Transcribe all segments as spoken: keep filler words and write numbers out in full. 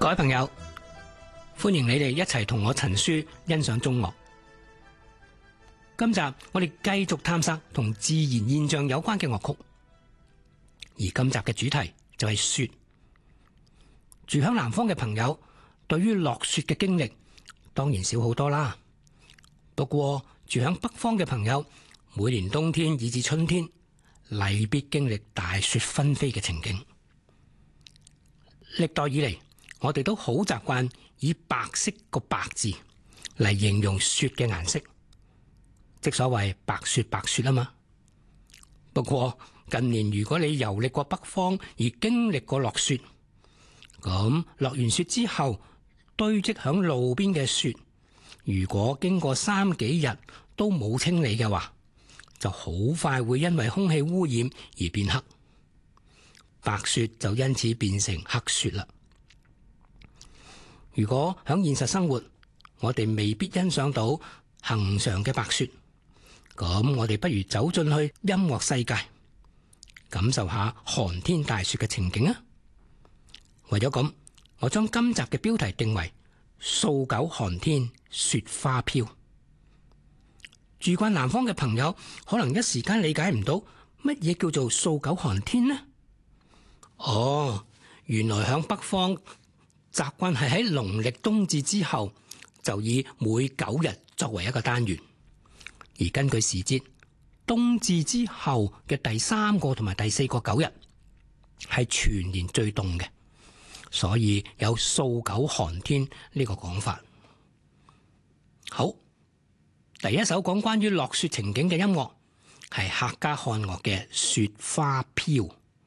各位朋友，歡迎你哋一齊同我陳書欣賞中樂。今集我哋繼續探索同自然現象有關嘅樂曲，而今集嘅主題就係雪。住響南方嘅朋友，對於落雪嘅經歷當然少好多啦。不過住響北方嘅朋友，每年冬天以至春天，例必經歷大雪紛飛嘅情景。歷代以嚟，我哋都好習慣以白色個白字嚟形容雪嘅顏色，即所謂白雪白雪啊嘛。不過近年如果你遊歷過北方而經歷過落雪，咁落完雪之後堆積響路邊嘅雪，如果經過三幾日都冇清理嘅話，就好快會因為空氣污染而變黑，白雪就因此變成黑雪啦。如果響現實生活，我哋未必欣賞到恆常嘅白雪，咁我哋不如走進去音樂世界，感受下寒天大雪嘅情景啊！為咗咁，我將今集嘅標題定為數九寒天雪花飄。住慣南方嘅朋友可能一時間理解唔到乜嘢叫做數九寒天呢？哦，原來響北方習慣係喺農曆冬至之後就以每九日作為一個單元，而根據時節，冬至之後嘅第三個同埋第四個九日係全年最凍嘅，所以有數九寒天呢個講法。好，第一首講關於落雪情景嘅音樂係客家漢樂嘅《雪花飄》。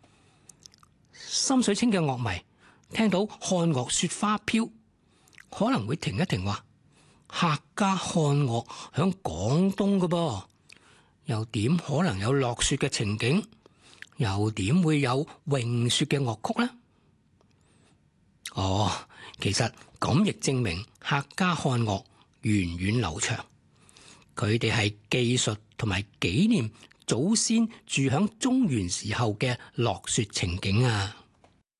心水清嘅樂迷聽到漢樂雪花飄，可能會停一停話：客家漢樂響廣東㗎噃，又點可能有落雪嘅情景？又點會有詠雪嘅樂曲呢？哦，其實咁亦證明客家漢樂源遠流長，佢哋係記述同埋紀念祖先住響中原時候嘅落雪情景啊！